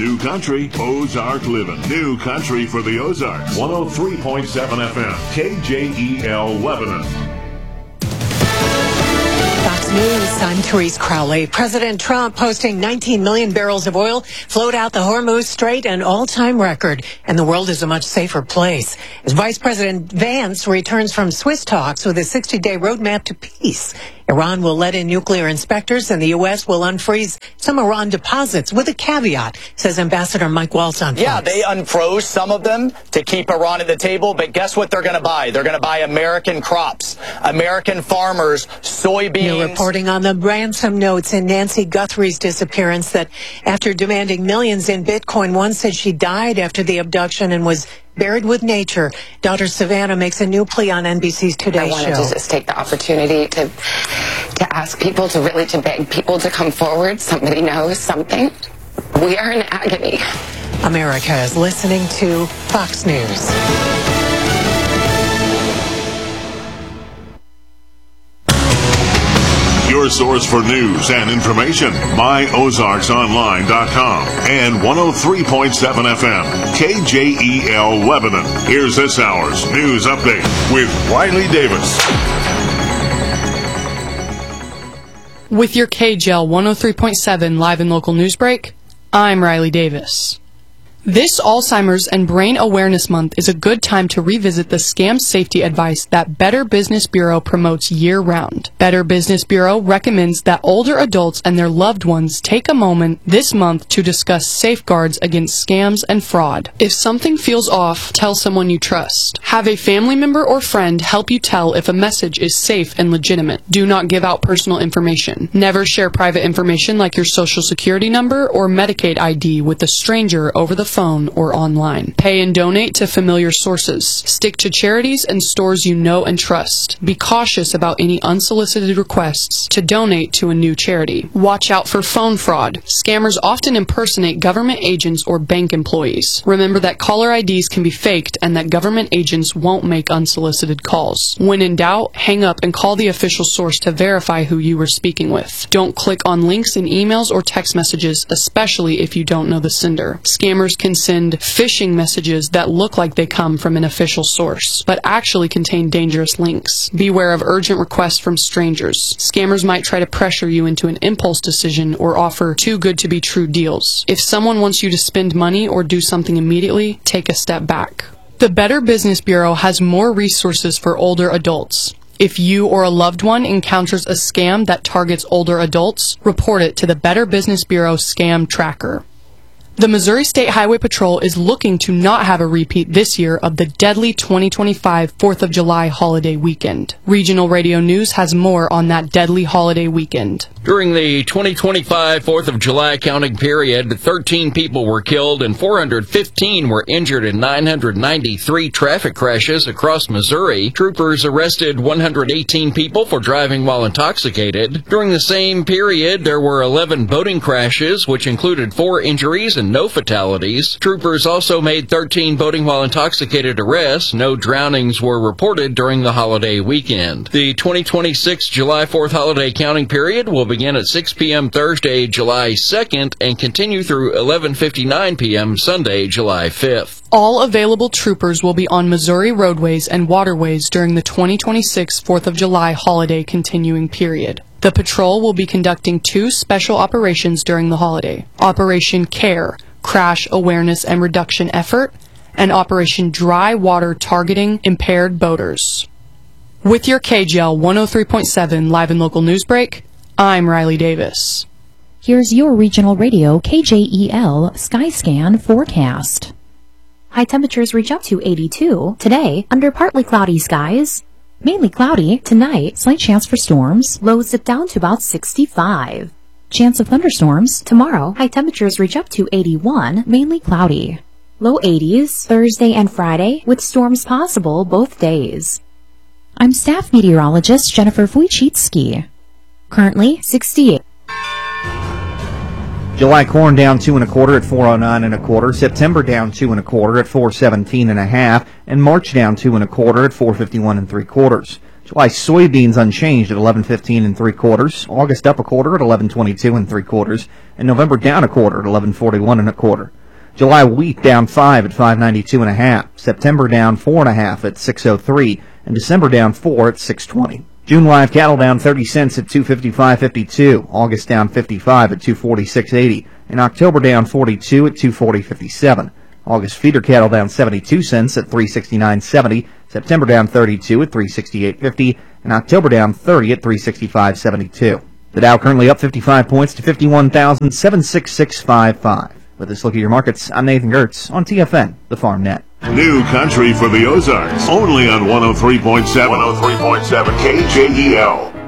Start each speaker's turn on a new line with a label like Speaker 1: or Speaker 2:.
Speaker 1: New Country, Ozark Living. New Country for the Ozarks. 103.7 FM, KJEL Lebanon.
Speaker 2: Fox News, I'm Therese Crowley. President Trump posting 19 million barrels of oil flowed out the Hormuz Strait, an all-time record, and the world is a much safer place. As Vice President Vance returns from Swiss talks with a 60-day roadmap to peace. Iran will let in nuclear inspectors, and the U.S. will unfreeze some Iran deposits with a caveat, says Ambassador Mike Waltz on Fox.
Speaker 3: Yeah, they unfroze some of them to keep Iran at the table, but guess what they're going to buy? They're going to buy American crops, American farmers, soybeans.
Speaker 2: New reporting on the ransom notes in Nancy Guthrie's disappearance, that after demanding millions in Bitcoin, one said she died after the abduction and was buried with nature. Daughter Savannah makes a new plea on NBC's Today Show.
Speaker 4: I wanted to just take the opportunity to ask people, to beg people to come forward. Somebody knows something. We are in agony.
Speaker 2: America is listening to Fox News.
Speaker 1: Your source for news and information. MyOzarksOnline.com and 103.7 FM, KJEL Lebanon. Here's this hour's news update with Riley Davis.
Speaker 5: With your KJEL 103.7 live and local news break, I'm Riley Davis. This Alzheimer's and Brain Awareness Month is a good time to revisit the scam safety advice that Better Business Bureau promotes year-round. Better Business Bureau recommends that older adults and their loved ones take a moment this month to discuss safeguards against scams and fraud. If something feels off, tell someone you trust. Have a family member or friend help you tell if a message is safe and legitimate. Do not give out personal information. Never share private information like your social security number or Medicaid ID with a stranger over the phone or online. Pay and donate to familiar sources. Stick to charities and stores you know and trust. Be cautious about any unsolicited requests to donate to a new charity. Watch out for phone fraud. Scammers often impersonate government agents or bank employees. Remember that caller IDs can be faked and that government agents won't make unsolicited calls. When in doubt, hang up and call the official source to verify who you were speaking with. Don't click on links in emails or text messages, especially if you don't know the sender. Scammers can send phishing messages that look like they come from an official source, but actually contain dangerous links. Beware of urgent requests from strangers. Scammers might try to pressure you into an impulse decision or offer too good to be true deals. If someone wants you to spend money or do something immediately, take a step back. The Better Business Bureau has more resources for older adults. If you or a loved one encounters a scam that targets older adults, report it to the Better Business Bureau Scam Tracker. The Missouri State Highway Patrol is looking to not have a repeat this year of the deadly 2025 4th of July holiday weekend. Regional Radio News has more on that deadly holiday weekend.
Speaker 6: During the 2025 4th of July counting period, 13 people were killed and 415 were injured in 993 traffic crashes across Missouri. Troopers arrested 118 people for driving while intoxicated. During the same period, there were 11 boating crashes, which included 4 injuries and no fatalities. Troopers also made 13 boating while intoxicated arrests. No drownings were reported during the holiday weekend. The 2026 July 4th holiday counting period will begin at 6 p.m. Thursday, July 2nd, and continue through 11:59 p.m. Sunday, July 5th.
Speaker 5: All available troopers will be on Missouri roadways and waterways during the 2026 4th of July holiday continuing period. The patrol will be conducting 2 special operations during the holiday: Operation CARE, Crash Awareness and Reduction Effort, and Operation Dry Water Targeting Impaired Boaters. With your KJEL 103.7 live and local news break, I'm Riley Davis.
Speaker 7: Here's your regional radio KJEL Skyscan forecast. High temperatures reach up to 82. Today, under partly cloudy skies. Mainly cloudy. Tonight, slight chance for storms. Lows dip down to about 65. Chance of thunderstorms. Tomorrow, high temperatures reach up to 81. Mainly cloudy. Low 80s. Thursday and Friday, with storms possible both days. I'm staff meteorologist Jennifer Wojcicki. Currently 68.
Speaker 8: July corn down 2 1/4 at 409 1/4. September down 2 1/4 at 417 1/2, and March down 2 1/4 at 451 3/4. July soybeans unchanged at 11.15 3/4. August up a quarter at 11.22 3/4, and November down a quarter at 11.41 1/4. July wheat down 5 at 5.92 1/2. September down 4 1/2 at 6.03, and December down 4 at 6.20. June live cattle down 30 cents at 255.52. August down 55 at 246.80, and October down 42 at 240.57. August feeder cattle down 72 cents at 369.70. September down 32 at 368.50, and October down 30 at 365.72. The Dow currently up 55 points to 51,766.55. With this look at your markets, I'm Nathan Gertz on TFN, the Farm Net.
Speaker 1: New country for the Ozarks, only on 103.7 KJEL.